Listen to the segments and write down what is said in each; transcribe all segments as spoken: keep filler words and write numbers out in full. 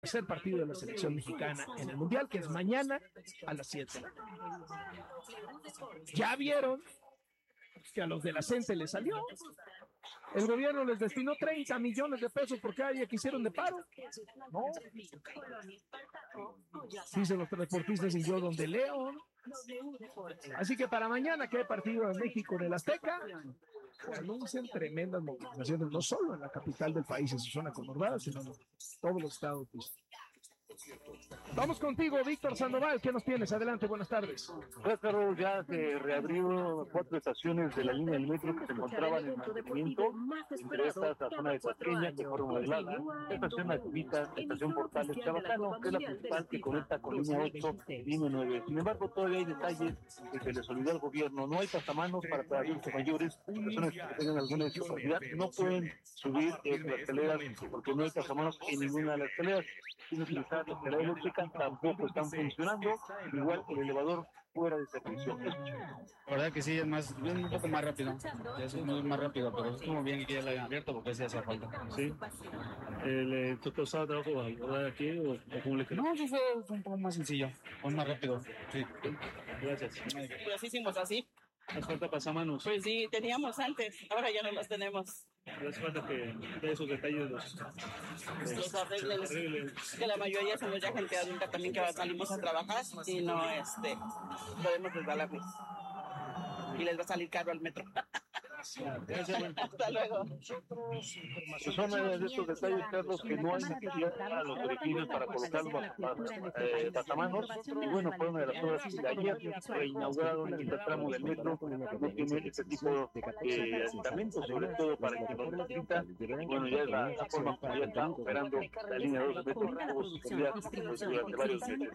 tercer partido de la selección mexicana en el Mundial, que es mañana a las siete. Ya vieron que a los de la CENTE les salió. El gobierno les destinó treinta millones de pesos por cada día que hicieron de paro. No. Dicen los transportistas y yo donde leo. Así que para mañana que hay partido en México en el Azteca, se anuncian tremendas movilizaciones, no solo en la capital del país, en su zona conurbada, sino en todos los estados. Vamos contigo, Víctor Sandoval. ¿Qué nos tienes? Adelante, buenas tardes. Pues, Carlos, ya se reabrió cuatro estaciones de la línea del metro que se encontraban en mantenimiento, entre estas la zona de Tasqueña, que fueron aisladas, estación Activita, estación Portales, Chabacano, que es la principal que conecta con línea ocho, línea nueve. Sin embargo, todavía hay detalles que se les olvidó al gobierno. No hay pasamanos para adultos mayores, personas que tengan alguna discapacidad, no pueden subir eh, las escaleras porque no hay pasamanos en ninguna de las escaleras. Sin utilizar la escalera eléctrica tampoco están funcionando, igual el elevador fuera de servicio. La verdad que sí, es más, es un poco más rápido, es muy más rápido, pero es como bien que ya la hayan abierto porque sí hacía falta. Sí. ¿El ¿Tú te usabas trabajo a aquí o cómo le quedó? No, sí fue, fue un poco más sencillo, fue más rápido. Sí. Gracias. Pues hicimos así. ¿Hace falta pasamanos? Pues sí, teníamos antes, ahora ya no los tenemos. Hace falta que de esos detalles los, los arreglen. arreglen. Que la mayoría somos ya gente adulta también que salimos a trabajar y no este podemos resbalarnos. Y les va a salir caro al metro. Hasta luego. Pues son de estos detalles, Carlos, que no hay necesidad a los originales para colocar los eh, pasamanos. Y bueno, fue una de las obras de ayer reinauguraron el tramo del metro, no tiene este tipo de aditamentos, sobre todo para que lo necesita. Bueno, ya es la, la forma como ya está operando la línea dos de metro, tuvo su seguridad durante varios meses.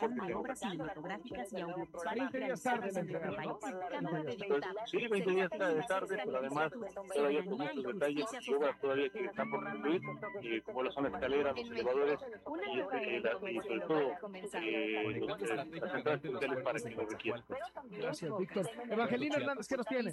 Sí, veinte días tarde, pero además todavía con muchos detalles, obras todavía que están por concluir, y como lo son las escaleras, los elevadores y, este, la, y sobre todo eh, los, eh, las entradas especiales para que lo requieran. Gracias, Víctor. Evangelina Hernández, ¿qué nos tiene?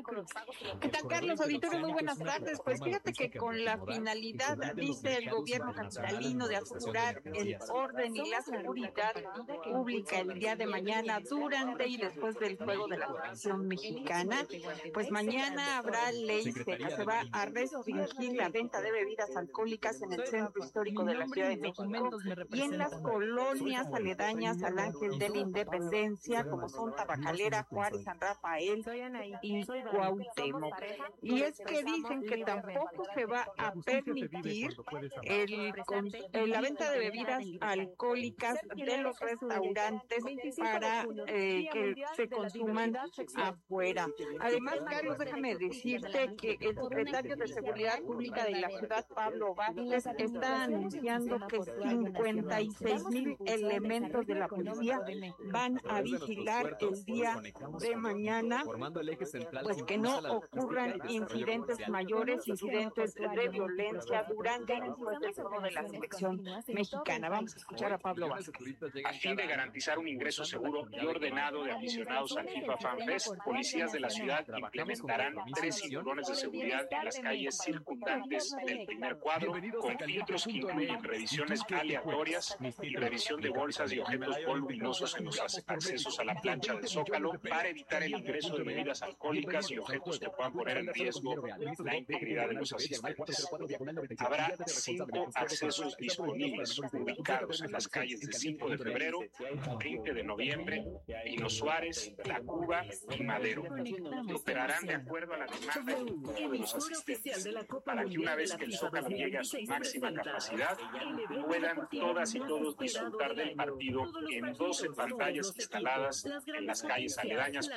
¿Qué tal, Carlos? Auditorio, muy buenas tardes. Pues fíjate que con la finalidad, dice el gobierno capitalino, de asegurar el orden y la seguridad pública el día de mañana, durante y después del juego de la selección mexicana, pues mañana habrá ley seca. Se va a restringir la venta de bebidas alcohólicas en el centro histórico de la Ciudad de México y en las colonias aledañas al Ángel de la Independencia, como son Tabacalera, Juárez, San Rafael y Cuauhtémoc. Y es que dicen que tampoco se va a permitir el, el, la venta de bebidas alcohólicas de los restaurantes para eh, que se consuman afuera. Además, Carlos, déjame decirte que el secretario de Seguridad Pública de la ciudad, Pablo Vázquez, está anunciando que cincuenta y seis mil elementos de la policía van a vigilar el día de mañana, pues que no ocurran incidentes mayores, incidentes de violencia durante y después del juego de la selección mexicana. Vamos a escuchar a Pablo Vázquez. A fin de garantizar un ingreso seguro y ordenado de aficionados al FIFA Fan Fest, policías de la ciudad implementarán tres cinturones de seguridad en las calles circundantes del primer cuadro, con filtros que incluyen revisiones aleatorias y revisión de bolsas y objetos voluminosos en los accesos a la plancha del Zócalo para evitar el ingreso de bebidas alcohólicas y objetos que puedan poner en riesgo la integridad de los asistentes. Habrá cinco accesos disponibles ubicados en las calles de cinco de febrero, veinte de noviembre, Pino Suárez, La Cuba y Madero. Operarán de acuerdo a la demanda y de los asistentes, para que una vez que el Zócalo llegue a su máxima capacidad, puedan todas y todos disfrutar del partido en doce pantallas instaladas en las calles aledañas.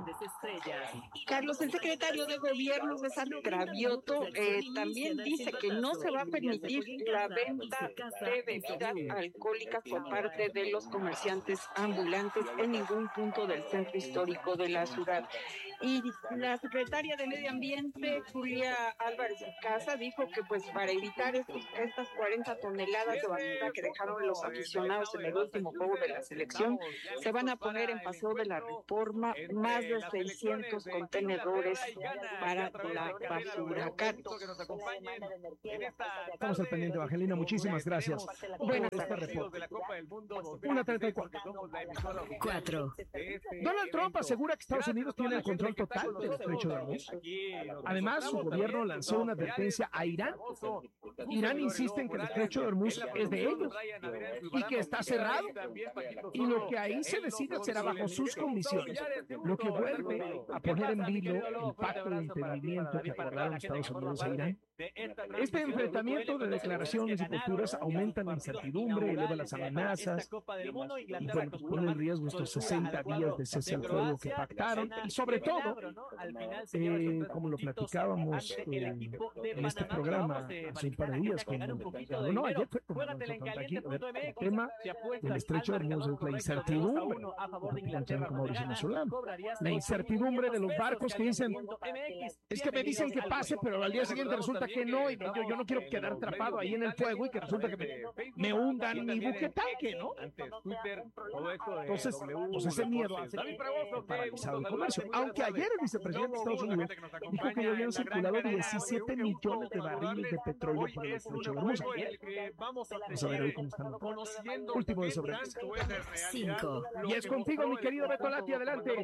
Carlos, el secretario de Gobierno, César Cravioto, eh, también dice que no se va a permitir la venta de bebidas alcohólicas por parte de los comerciantes ambulantes en ningún punto del centro histórico de la ciudad. Y la secretaria de Medio Ambiente, Julia Álvarez de Casa, dijo que pues para evitar estos, estas cuarenta toneladas de basura que dejaron los aficionados en el último juego de la selección, se van a poner en Paseo de la Reforma más de seiscientos contenedores para la basura. Carlos. Estamos al pendiente, Evangelina. Muchísimas gracias. Bueno, este reporte. una treinta y cuatro. Cuatro. Donald Trump asegura que Estados Unidos tiene el control total del estrecho de Hormuz. Además, su gobierno lanzó una advertencia a Irán. Irán insiste en que el estrecho de Hormuz es de ellos y que está cerrado. Y lo que ahí se decide será bajo sus condiciones, lo que vuelve a poner en vilo el pacto de entendimiento que acordaron Estados Unidos e Irán. Este enfrentamiento de declaraciones y posturas aumenta la incertidumbre, eleva las amenazas y bueno, pone en riesgo estos sesenta días de cese al fuego que pactaron y sobre todo, eh, como lo platicábamos eh, en este programa hace un par de días, con, no, ayer fue con aquí, el tema del estrecho de Hormuz es la incertidumbre, como dice Solano, la incertidumbre de los barcos que dicen, es que me dicen que pase, pero al día siguiente resulta que no, y yo, yo no quiero quedar atrapado ahí en el fuego y que resulta que me, me hundan mi buque tanque, ¿no? Entonces, pues ese miedo hace paralizado el comercio. Aunque ayer el vicepresidente de Estados Unidos dijo que ya habían circulado diecisiete millones de barriles de petróleo por el estrecho de Hormuz. Vamos a ver hoy cómo están. Último de sobremesa. Cinco. Y es contigo, mi querido Beto Lati, adelante.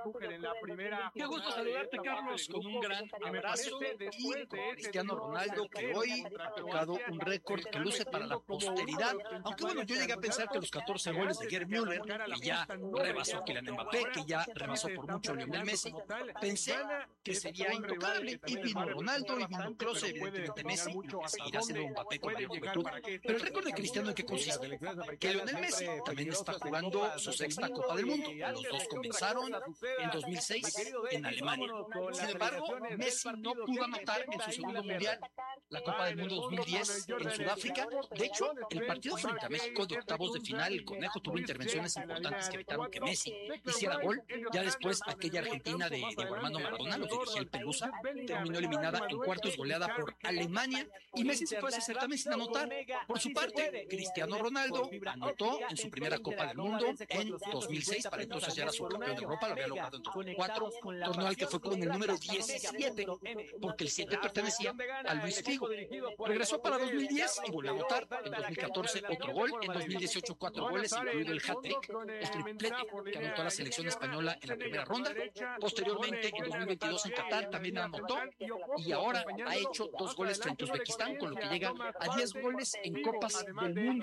Qué gusto saludarte, Carlos, con un gran abrazo y con Cristiano Ronaldo, que hoy ha tocado un récord que luce para la posteridad. Aunque bueno, yo llegué a pensar que los catorce goles de Gerd Müller, que ya rebasó a Kylian Mbappé, que ya rebasó por mucho a Lionel Messi, pensé que sería intocable. Y vino Ronaldo, y vino Kroos, evidentemente Messi, y seguirá siendo Mbappé con mayor juventud. Pero el récord de Cristiano, ¿en qué consiste? Que Lionel Messi también está jugando su sexta Copa del Mundo. Los dos comenzaron en dos mil seis en Alemania. Sin embargo, Messi no pudo anotar en su segundo mundial, la Copa del Mundo dos mil diez en Sudáfrica. De hecho, el partido frente a México de octavos de final, el Conejo tuvo intervenciones importantes que evitaron que Messi hiciera gol. Ya después, aquella Argentina de Diego Armando Maradona, lo dirigía el Pelusa, terminó eliminada en cuartos, goleada por Alemania, y Messi se fue a ese certamen sin anotar. Por su parte, Cristiano Ronaldo anotó en su primera Copa del Mundo en dos mil seis, para entonces ya era subcampeón de Europa, lo había logrado en dos mil cuatro, torneo al que fue con el número diecisiete, porque el siete pertenecía a Luis Figo. Regresó para dos mil diez y volvió a anotar. En dos mil catorce otro gol, en dos mil dieciocho cuatro goles, incluido el hat-trick, el triplete que anotó a la selección española en la primera ronda. Posteriormente, en dos mil veintidós en Qatar también anotó, y ahora ha hecho dos goles frente a Uzbekistán, con lo que llega a diez goles en Copas del Mundo.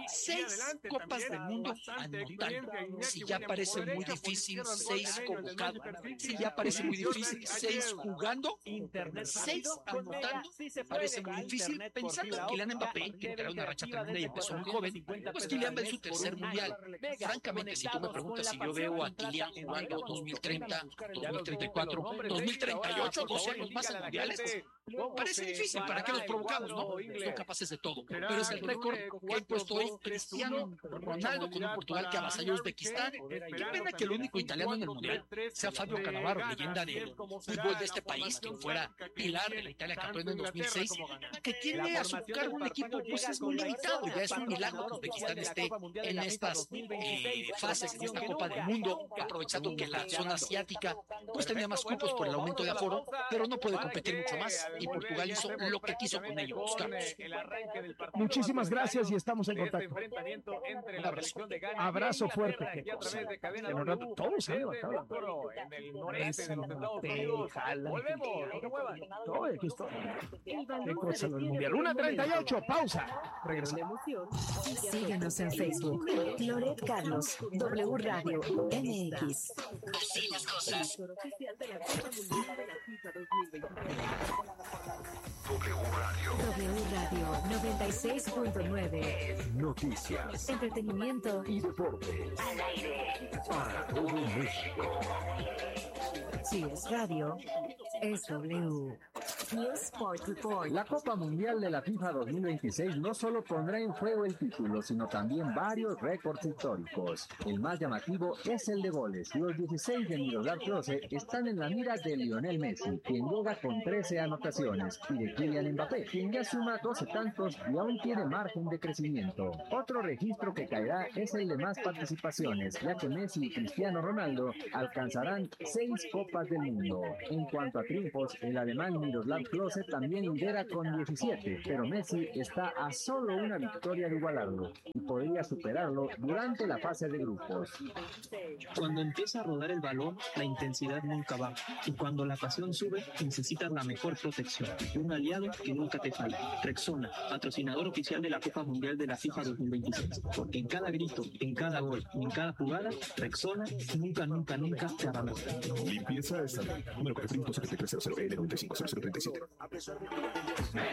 Seis Copas del Mundo anotando. Si ya parece muy difícil, seis convocados. Si ya parece muy difícil, seis jugando, seis anotando, parece muy difícil. Pensando en Kylian Mbappé, que trae una racha tremenda y empezó muy joven, pues Kylian va en su tercer mundial. Francamente, si tú me preguntas si yo veo a Kylian jugando dos mil treinta, dos mil treinta y cuatro, dos mil treinta y ocho, doce años más en mundiales, pues, parece difícil. ¿Para qué los provocamos, no? Son capaces de todo. Pero es el récord que ha impuesto hoy Cristiano Ronaldo con un Portugal que avasalló a Uzbekistán. Qué pena que el único italiano en el mundial sea Fabio Cannavaro, leyenda del fútbol de este país, quien fuera pilar de la Italia campeona en dos mil seis, que tiene a su cargo un equipo pues es muy limitado. Ya es un milagro que Uzbekistán esté en estas eh, fases, en esta Copa del Mundo, aprovechando que la zona asiática pues tenía más cupos por el aumento de aforo, pero no puede competir mucho más, y Portugal hizo lo que quiso con ellos, Carlos. Muchísimas gracias y estamos en contacto. Un abrazo, abrazo fuerte. En un rato todos se han levantado. No, aquí estoy. Qué cosa del mundial. una treinta y ocho, pausa. Regresamos. Síguenos en Facebook. Loret Carlos, W Radio M X. Así las cosas. W Radio. W Radio noventa y seis punto nueve. Noticias. Entretenimiento Y deportes. Al aire. Para todo México. Si es radio, es W. The Sport Report. La Copa Mundial de la FIFA dos mil veintiséis no solo pondrá en juego el título, sino también varios récords históricos. El más llamativo es el de goles. Los dieciséis de Miroslav Klose están en la mira de Lionel Messi, quien llega con trece anotaciones, y de Kylian Mbappé, quien ya suma doce tantos y aún tiene margen de crecimiento. Otro registro que caerá es el de más participaciones, ya que Messi y Cristiano Ronaldo alcanzarán seis Copas del Mundo. En cuanto a triunfos, el alemán Miroslav Klose también lidera con diecisiete, pero Messi está a solo una victoria de igualarlo y podría superarlo durante la fase de grupos. Cuando empieza a rodar el balón, la intensidad nunca baja, y cuando la pasión sube, necesitas la mejor protección, un aliado que nunca te falla. Rexona, patrocinador oficial de la Copa Mundial de la FIFA dos mil veintiséis, porque en cada grito, en cada gol y en cada jugada, Rexona nunca, nunca, nunca te abandona. Limpieza estatal, número cuatro cinco siete tres cero cero L nueve cinco cero cero tres siete.